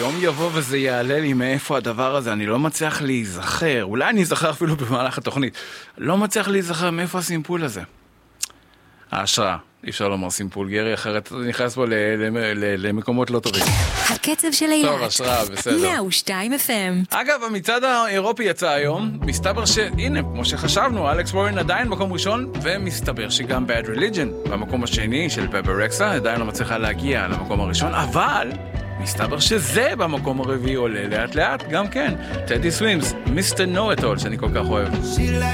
יום יבוא וזה יעלה לי מאיפה הדבר הזה, אני לא מצליח להיזכר, אולי אני אזכר אפילו במהלך התוכנית, לא מצליח להיזכר מאיפה הסימפול הזה. ההשראה, אי אפשר לומר סימפול גרי, אחרת נכנס פה למקומות לא טובים. הקצב של אילת. טוב, השראה, בסדר. 102 FM. אגב, המצעד האירופי יצא היום, מסתבר שהנה, כמו שחשבנו, אלכס וורן עדיין במקום ראשון, ומסתבר שגם Bad Religion במקום השני של פפה רקסה, עדיין לא מצליחה להגיע למקום הראשון, אבל מסתבר שזה במקום הרביעי עולה לאט לאט, גם כן. טדי סווימס, מיסטר נו-את-אול, שאני כל כך אוהב.